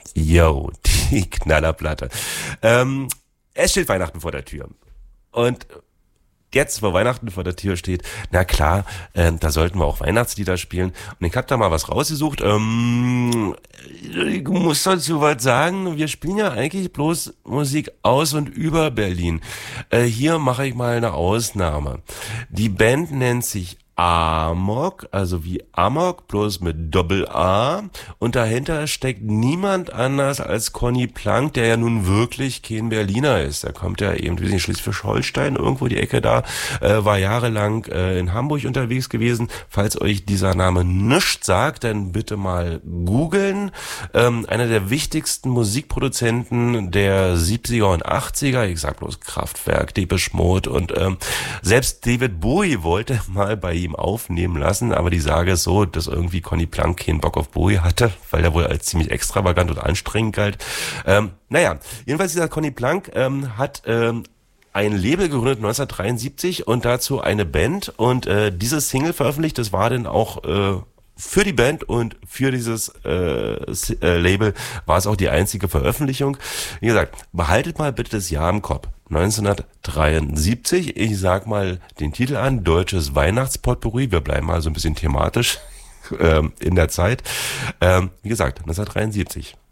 Yo, die Knallerplatte. Es steht Weihnachten vor der Tür. Und jetzt, wo Weihnachten vor der Tür steht, na klar, da sollten wir auch Weihnachtslieder spielen. Und ich habe da mal was rausgesucht. Ich muss dazu was sagen. Wir spielen ja eigentlich bloß Musik aus und über Berlin. Hier mache ich mal eine Ausnahme. Die Band nennt sich Amok, also wie Amok, bloß mit Doppel-A. Und dahinter steckt niemand anders als Conny Plank, der ja nun wirklich kein Berliner ist. Er kommt ja eben, wie Schleswig-Holstein, irgendwo die Ecke da, war jahrelang in Hamburg unterwegs gewesen. Falls euch dieser Name nichts sagt, dann bitte mal googeln. Einer der wichtigsten Musikproduzenten der 70er und 80er, ich sag bloß Kraftwerk, Depeche Mode und selbst David Bowie wollte mal bei ihm aufnehmen lassen, aber die Sage ist so, dass irgendwie Conny Plank keinen Bock auf Bowie hatte, weil er wohl als ziemlich extravagant und anstrengend galt. Naja, jedenfalls dieser Conny Plank hat ein Label gegründet 1973 und dazu eine Band und diese Single veröffentlicht, das war dann auch für die Band und für dieses Label war es auch die einzige Veröffentlichung. Wie gesagt, behaltet mal bitte das Jahr im Kopf. 1973, ich sag mal den Titel an, Deutsches Weihnachtspotpourri, wir bleiben mal so ein bisschen thematisch in der Zeit. Wie gesagt, 1973.